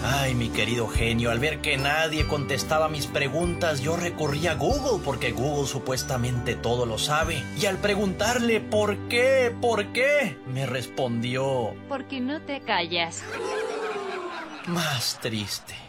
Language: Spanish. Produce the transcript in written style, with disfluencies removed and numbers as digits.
Ay, mi querido genio, al ver que nadie contestaba mis preguntas, yo recurrí a Google, porque Google supuestamente todo lo sabe. Y al preguntarle ¿por qué? Me respondió: ¿Por qué no te callas? más triste.